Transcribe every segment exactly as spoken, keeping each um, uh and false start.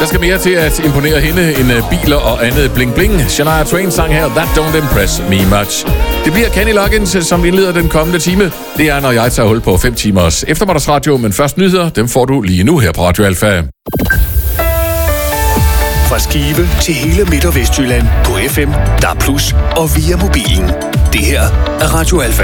Der skal mere til at imponere hende end biler og andet bling-bling. Shania Twain sang her, That Don't Impress Me Much. Det bliver Kenny Loggins, som indleder den kommende time. Det er, når jeg tager hul på fem timers eftermiddagsradio, men først nyheder, dem får du lige nu her på Radio Alfa. Fra Skive til hele Midt- og Vestjylland på F M, D A B plus og via mobilen. Det her er Radio Alfa.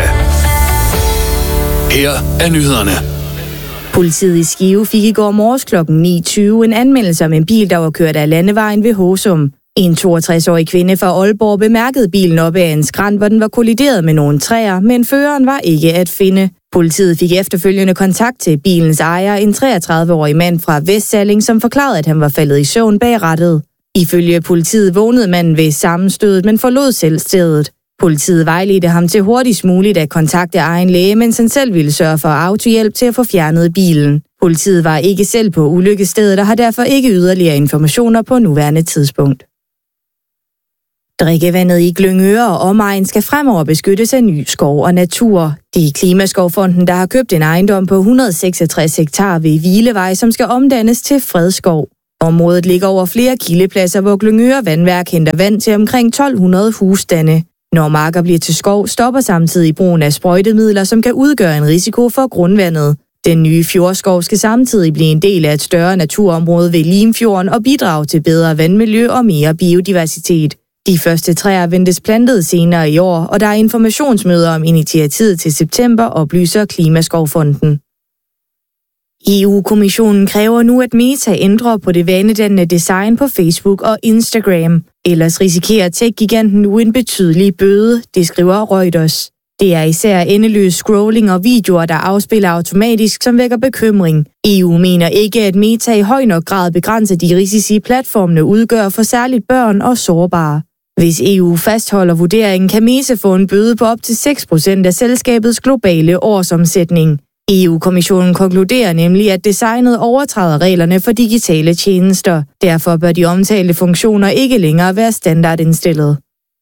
Her er nyhederne. Politiet i Skive fik i går morges klokken ni tyve en anmeldelse om en bil, der var kørt af landevejen ved Håsum. En toogtres-årig kvinde fra Aalborg bemærkede bilen oppe af en skrænt, hvor den var kollideret med nogle træer, men føreren var ikke at finde. Politiet fik efterfølgende kontakt til bilens ejer, en treogtredive-årig mand fra Vestsalling, som forklarede, at han var faldet i søvn bag rattet. Ifølge politiet vågnede manden ved sammenstødet, men forlod selv stedet. Politiet vejledte ham til hurtigst muligt at kontakte egen læge, mens han selv ville sørge for autohjælp til at få fjernet bilen. Politiet var ikke selv på ulykkesstedet og har derfor ikke yderligere informationer på nuværende tidspunkt. Drikkevandet i Glyngøre og omegn skal fremover beskyttes af ny skov og natur. Det er Klimaskovfonden, der har købt en ejendom på et hundrede og seksogtres hektar ved Hvilevej, som skal omdannes til fredskov. Området ligger over flere kildepladser, hvor Glyngøre Vandværk henter vand til omkring tolv hundrede husstande. Når marker bliver til skov, stopper samtidig brugen af sprøjtemidler, som kan udgøre en risiko for grundvandet. Den nye fjordskov skal samtidig blive en del af et større naturområde ved Limfjorden og bidrage til bedre vandmiljø og mere biodiversitet. De første træer ventes plantet senere i år, og der er informationsmøder om initiativet til september, oplyser Klimaskovfonden. E U-kommissionen kræver nu, at Meta ændrer på det vanedannende design på Facebook og Instagram. Ellers risikerer tech-giganten nu en betydelig bøde, det skriver Reuters. Det er især endeløs scrolling og videoer, der afspiller automatisk, som vækker bekymring. E U mener ikke, at Meta i høj nok grad begrænser de risici, platformene udgør for særligt børn og sårbare. Hvis E U fastholder vurderingen, kan Meta få en bøde på op til seks procent af selskabets globale årsomsætning. E U-kommissionen konkluderer nemlig, at designet overtræder reglerne for digitale tjenester. Derfor bør de omtalte funktioner ikke længere være standardindstillet.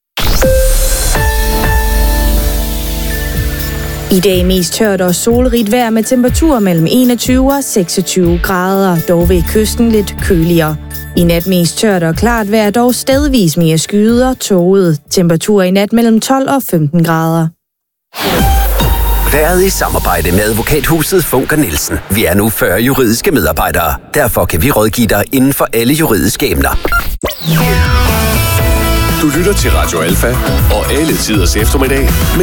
I dag mest tørt og solrigt vejr med temperaturer mellem enogtyve og seksogtyve grader, dog ved kysten lidt køligere. I nat mest tørt og klart vejr, dog stedvis mere skyet og tåget. Temperaturer i nat mellem tolv og femten grader. Været i samarbejde med advokathuset Funker Nielsen. Vi er nu fyrre juridiske medarbejdere. Derfor kan vi rådgive dig inden for alle juridiske emner. Du lytter til Radio Alfa og alle tiders eftermiddag.